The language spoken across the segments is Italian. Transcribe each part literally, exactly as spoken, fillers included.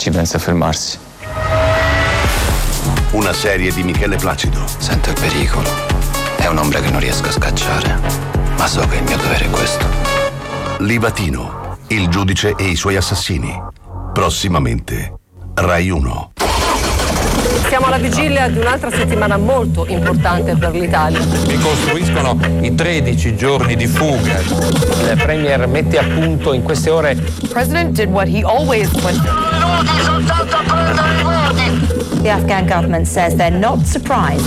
ci pensa a fermarsi. Una serie di Michele Placido. Sento il pericolo. È un'ombra che non riesco a scacciare, ma so che il mio dovere è questo. Livatino, il giudice e i suoi assassini. Prossimamente, Rai uno. Siamo alla vigilia di un'altra settimana molto importante per l'Italia. Ricostruiscono i tredici giorni di fuga. Il premier mette a punto in queste ore. The president did what he always would. Soltanto a prendere i voti. The Afghan government says they're not surprised.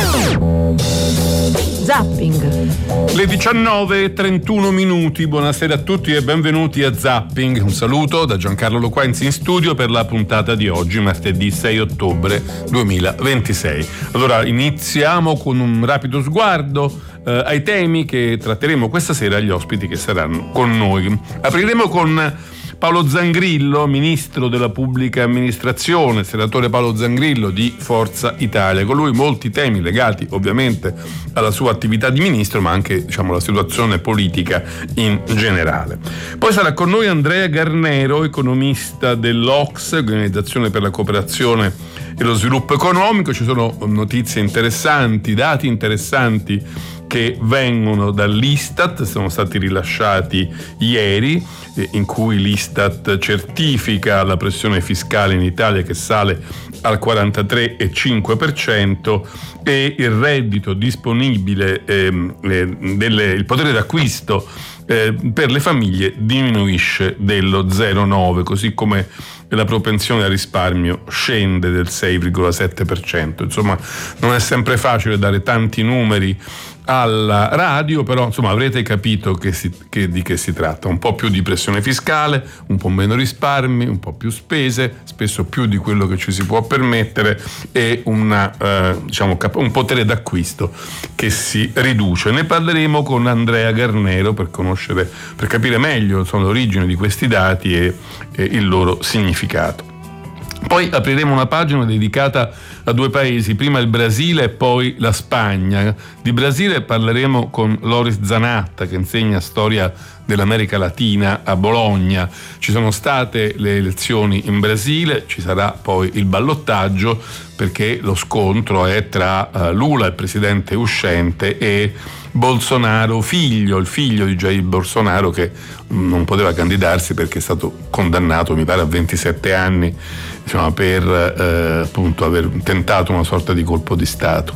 Zapping. Le diciannove e trentuno minuti, buonasera a tutti e benvenuti a Zapping. Un saluto da Giancarlo Loquenzi in studio per la puntata di oggi, martedì sei ottobre duemilaventisei. Allora, iniziamo con un rapido sguardo eh, ai temi che tratteremo questa sera, agli ospiti che saranno con noi. Apriremo con Paolo Zangrillo, ministro della pubblica amministrazione, senatore Paolo Zangrillo di Forza Italia. Con lui molti temi legati ovviamente alla sua attività di ministro, ma anche, diciamo, alla situazione politica in generale. Poi sarà con noi Andrea Garnero, economista dell'O C S E, Organizzazione per la Cooperazione e lo Sviluppo Economico. Ci sono notizie interessanti, dati interessanti che vengono dall'Istat, sono stati rilasciati ieri, in cui l'Istat certifica la pressione fiscale in Italia che sale al quarantatré virgola cinque per cento e il reddito disponibile, ehm, eh, delle, il potere d'acquisto eh, per le famiglie diminuisce dello zero virgola nove, così come la propensione al risparmio scende del sei virgola sette per cento. Insomma, non è sempre facile dare tanti numeri alla radio, però insomma avrete capito che si, che, di che si tratta. Un po' più di pressione fiscale, un po' meno risparmi, un po' più spese, spesso più di quello che ci si può permettere, e una, eh, diciamo, un potere d'acquisto che si riduce. Ne parleremo con Andrea Garnero per conoscere, per capire meglio, insomma, l'origine di questi dati e, e il loro significato. Poi apriremo una pagina dedicata a due paesi, prima il Brasile e poi la Spagna. Di Brasile parleremo con Loris Zanatta, che insegna storia dell'America Latina a Bologna. Ci sono state le elezioni in Brasile, ci sarà poi il ballottaggio, perché lo scontro è tra uh, Lula, il presidente uscente, e Bolsonaro figlio, il figlio di Jair Bolsonaro, che non poteva candidarsi perché è stato condannato, mi pare, a ventisette anni, diciamo, per eh, appunto aver tentato una sorta di colpo di Stato.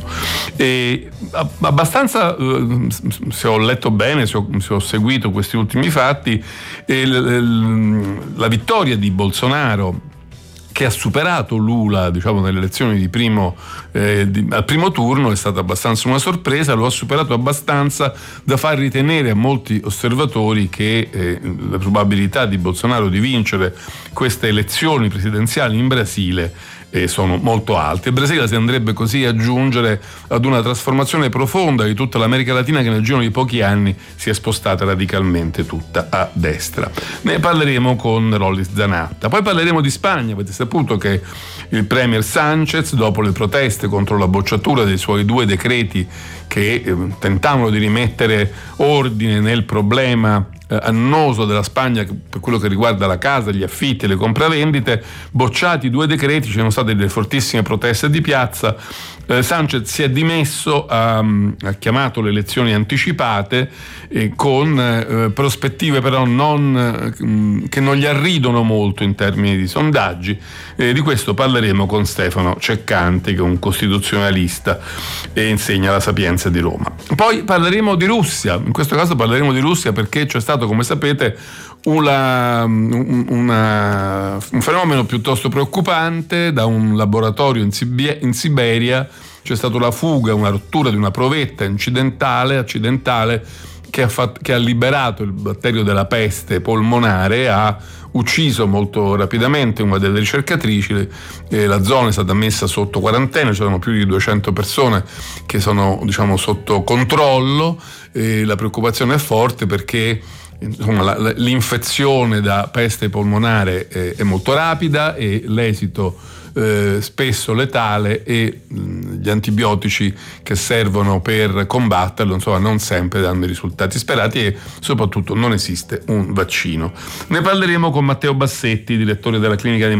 E abbastanza, eh, se ho letto bene, se ho, se ho seguito questi ultimi fatti, eh, la vittoria di Bolsonaro, che ha superato Lula, diciamo, nelle elezioni di primo, eh, di, al primo turno, è stata abbastanza una sorpresa. Lo ha superato abbastanza da far ritenere a molti osservatori che eh, la probabilità di Bolsonaro di vincere queste elezioni presidenziali in Brasile eh, sono molto alte. Il Brasile si andrebbe così a giungere ad una trasformazione profonda di tutta l'America Latina, che nel giro di pochi anni si è spostata radicalmente tutta a destra. Ne parleremo con Loris Zanatta. Poi parleremo di Spagna. Avete saputo che il premier Sánchez, dopo le proteste contro la bocciatura dei suoi due decreti che eh, tentavano di rimettere ordine nel problema eh, annoso della Spagna per quello che riguarda la casa, gli affitti e le compravendite, bocciati i due decreti, ci sono state delle fortissime proteste di piazza. eh, Sánchez si è dimesso, ha, ha chiamato le elezioni anticipate eh, con eh, prospettive però non, eh, che non gli arridono molto in termini di sondaggi. Eh, di questo parleremo con Stefano Ceccanti, che è un costituzionalista e insegna la Sapienza di Roma. Poi parleremo di Russia, in questo caso parleremo di Russia perché c'è stato, come sapete, una, una, un fenomeno piuttosto preoccupante. Da un laboratorio in, Sibie, in Siberia c'è stata la fuga, una rottura di una provetta incidentale, accidentale, che ha, fatto, che ha liberato il batterio della peste polmonare, ha ucciso molto rapidamente una delle ricercatrici. Eh, la zona è stata messa sotto quarantena, c'erano più di duecento persone che sono, diciamo, sotto controllo. Eh, la preoccupazione è forte perché, insomma, la, l'infezione da peste polmonare è, è molto rapida e l'esito eh, spesso letale, e mh, gli antibiotici che servono per combatterlo, insomma, non sempre danno i risultati sperati, e soprattutto non esiste un vaccino. Ne parleremo con Matteo Bassetti, direttore della clinica di